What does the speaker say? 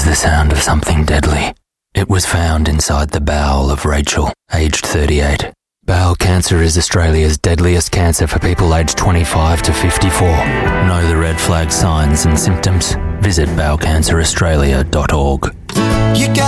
the sound of something deadly. It was found inside the bowel of Rachel, aged 38. Bowel cancer is Australia's deadliest cancer for people aged 25 to 54. Know the red flag signs and symptoms? Visit bowelcanceraustralia.org.